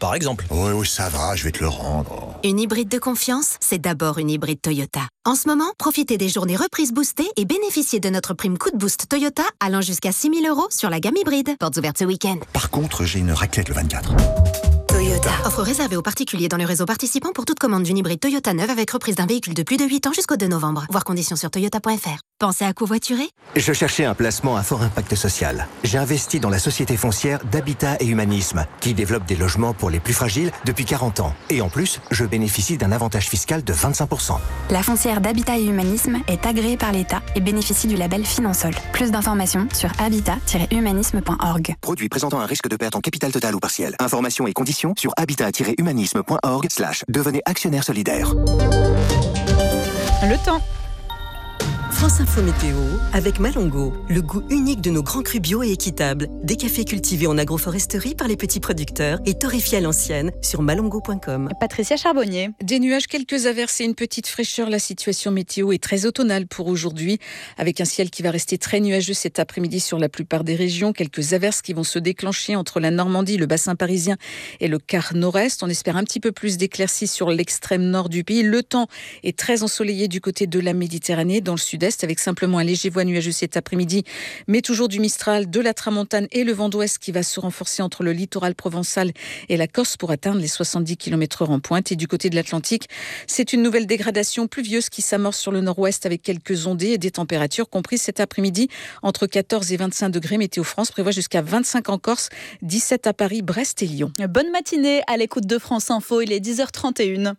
par exemple. Oui, ça va, je vais te le rendre. Une hybride de confiance, c'est d'abord une hybride Toyota. En ce moment, profitez des journées reprises boostées et bénéficiez de notre prime coup de boost Toyota allant jusqu'à 6 000 € sur la gamme hybride. Portes ouvertes ce week-end. Par contre, j'ai une raclette le 24. Toyota. Offre réservée aux particuliers dans le réseau participant pour toute commande d'une hybride Toyota neuve avec reprise d'un véhicule de plus de 8 ans jusqu'au 2 novembre. Voir conditions sur toyota.fr. Pensez à covoiturer ? Je cherchais un placement à fort impact social. J'ai investi dans la société foncière d'Habitat et Humanisme, qui développe des logements pour les plus fragiles depuis 40 ans. Et en plus, je bénéficie d'un avantage fiscal de 25%. La foncière d'Habitat et Humanisme est agréée par l'État et bénéficie du label Finansol. Plus d'informations sur habitat-humanisme.org. Produit présentant un risque de perte en capital total ou partiel. Informations et conditions sur habitat-humanisme.org/devenez actionnaire solidaire. Le temps. France Info Météo avec Malongo, le goût unique de nos grands crus bio et équitables. Des cafés cultivés en agroforesterie par les petits producteurs et torréfiés à l'ancienne sur malongo.com. Patricia Charbonnier. Des nuages, quelques averses et une petite fraîcheur. La situation météo est très automnale pour aujourd'hui, avec un ciel qui va rester très nuageux cet après-midi sur la plupart des régions. Quelques averses qui vont se déclencher entre la Normandie, le bassin parisien et le quart nord-est. On espère un petit peu plus d'éclaircies sur l'extrême nord du pays. Le temps est très ensoleillé du côté de la Méditerranée, dans le sud-est, avec simplement un léger voie nuageux cet après-midi, mais toujours du Mistral, de la Tramontane et le vent d'ouest qui va se renforcer entre le littoral provençal et la Corse pour atteindre les 70 km/h en pointe. Et du côté de l'Atlantique, c'est une nouvelle dégradation pluvieuse qui s'amorce sur le nord-ouest avec quelques ondées et des températures comprises cet après-midi entre 14 et 25 degrés. Météo France prévoit jusqu'à 25 en Corse, 17 à Paris, Brest et Lyon. Bonne matinée à l'écoute de France Info, il est 10h31.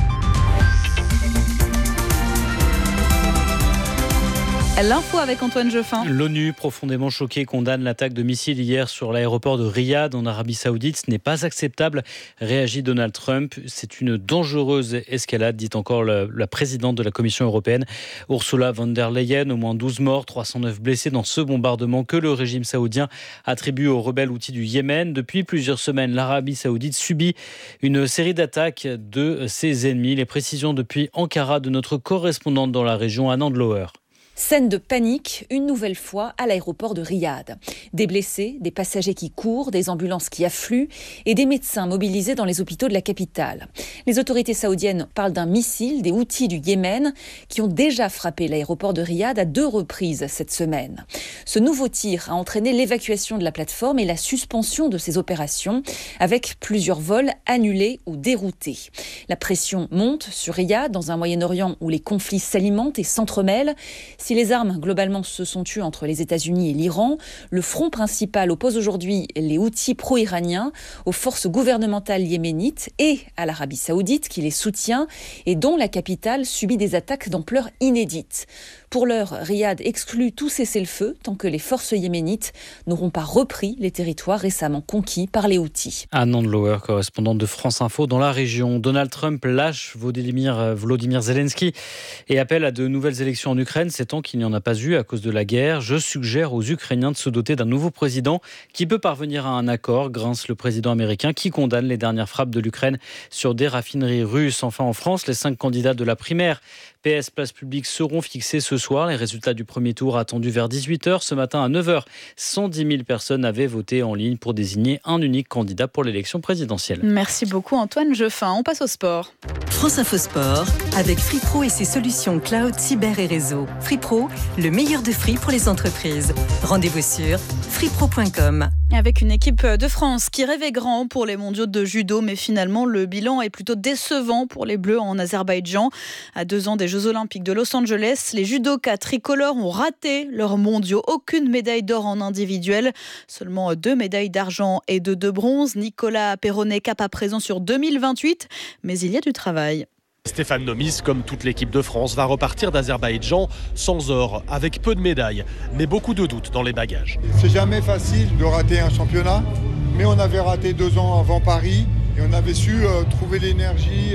L'info avec Antoine Geoffin. L'ONU, profondément choquée, condamne l'attaque de missiles hier sur l'aéroport de Riyad en Arabie Saoudite. Ce n'est pas acceptable, réagit Donald Trump. C'est une dangereuse escalade, dit encore la présidente de la Commission européenne, Ursula von der Leyen. Au moins 12 morts, 309 blessés dans ce bombardement que le régime saoudien attribue aux rebelles houthis du Yémen. Depuis plusieurs semaines, l'Arabie Saoudite subit une série d'attaques de ses ennemis. Les précisions depuis Ankara de notre correspondante dans la région, Anne Andlauer. Scène de panique, une nouvelle fois, à l'aéroport de Riyad. Des blessés, des passagers qui courent, des ambulances qui affluent et des médecins mobilisés dans les hôpitaux de la capitale. Les autorités saoudiennes parlent d'un missile des Houthis du Yémen qui ont déjà frappé l'aéroport de Riyad à 2 reprises cette semaine. Ce nouveau tir a entraîné l'évacuation de la plateforme et la suspension de ses opérations, avec plusieurs vols annulés ou déroutés. La pression monte sur Riyad, dans un Moyen-Orient où les conflits s'alimentent et s'entremêlent. Si les armes, globalement, se sont tues entre les États-Unis et l'Iran, le front principal oppose aujourd'hui les Houthis pro-iraniens aux forces gouvernementales yéménites et à l'Arabie saoudite qui les soutient et dont la capitale subit des attaques d'ampleur inédite. Pour l'heure, Riyad exclut tout cessez-le-feu tant que les forces yéménites n'auront pas repris les territoires récemment conquis par les Houthis. Anne Andlauer, correspondante de France Info dans la région. Donald Trump lâche Volodymyr Zelensky et appelle à de nouvelles élections en Ukraine. C'est tant qu'il n'y en a pas eu à cause de la guerre. Je suggère aux Ukrainiens de se doter d'un nouveau président qui peut parvenir à un accord, grince le président américain qui condamne les dernières frappes de l'Ukraine sur des raffineries russes. Enfin, en France, les 5 candidats de la primaire PS Place Publique seront fixés ce soir. Les résultats du premier tour attendus vers 18h. Ce matin à 9h, 110 000 personnes avaient voté en ligne pour désigner un unique candidat pour l'élection présidentielle. Merci beaucoup Antoine Geoffin. On passe au sport. France Info Sport avec Free Pro et ses solutions cloud, cyber et réseau. Free Pro, le meilleur de Free pour les entreprises. Rendez-vous sur freepro.com. Avec une équipe de France qui rêvait grand pour les mondiaux de judo, mais finalement le bilan est plutôt décevant pour les Bleus en Azerbaïdjan. À 2 ans des Jeux Olympiques de Los Angeles, les judokas tricolores ont raté leurs mondiaux. Aucune médaille d'or en individuel, seulement 2 médailles d'argent et 2 de bronze. Nicolas Perronnet cap à présent sur 2028, mais il y a du travail. Stéphane Nomis, comme toute l'équipe de France, va repartir d'Azerbaïdjan sans or, avec peu de médailles, mais beaucoup de doutes dans les bagages. C'est jamais facile de rater un championnat, mais on avait raté 2 ans avant Paris et on avait su trouver l'énergie,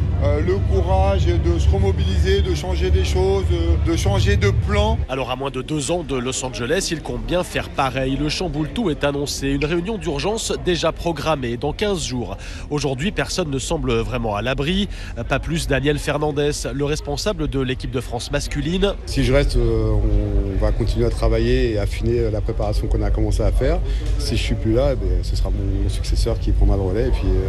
le courage de se remobiliser, de changer des choses, de changer de plan. Alors à moins de 2 ans de Los Angeles, il compte bien faire pareil. Le chamboule-tout est annoncé. Une réunion d'urgence déjà programmée dans 15 jours. Aujourd'hui, personne ne semble vraiment à l'abri. Pas plus Daniel Fernandez, le responsable de l'équipe de France masculine. Si je reste, on va continuer à travailler et affiner la préparation qu'on a commencé à faire. Si je ne suis plus là, ce sera mon successeur qui prendra le relais. Et puis